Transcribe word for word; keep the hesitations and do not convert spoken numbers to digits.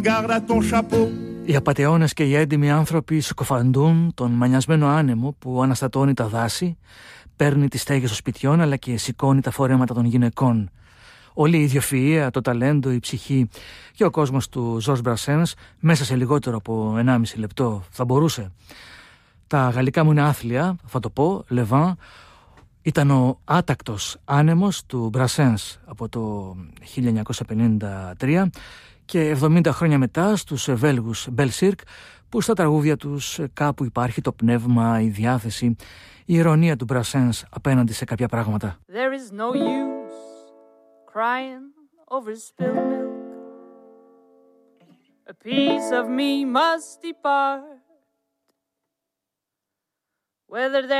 Οι απατεώνες και οι έντιμοι άνθρωποι συκοφαντούν τον μανιασμένο άνεμο που αναστατώνει τα δάση, παίρνει τις στέγες των σπιτιών αλλά και σηκώνει τα φορέματα των γυναικών. Όλη η ιδιοφυΐα, το ταλέντο, η ψυχή και ο κόσμος του Ζορζ Μπρασένς μέσα σε λιγότερο από ενάμιση λεπτό θα μπορούσε. Τα γαλλικά μου είναι άθλια, θα το πω, Λεβάν, ήταν ο άτακτος άνεμος του Μπρασένς από το χίλια εννιακόσια πενήντα τρία και εβδομήντα χρόνια μετά στους Βέλγους Μπελσίρκ, που στα τραγούδια τους κάπου υπάρχει το πνεύμα, η διάθεση, η ηρωνία του Μπρασένς απέναντι σε κάποια πράγματα. There is no use crying over spilled milk. A piece of me must depart. Whether there